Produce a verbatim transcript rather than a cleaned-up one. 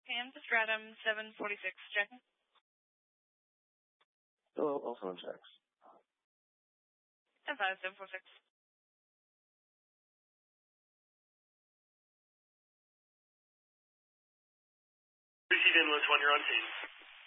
Kansas Stratum seven forty-six, checking. Hello, also on checks. ten five seven four six. Receive ambulance one, you're on scene.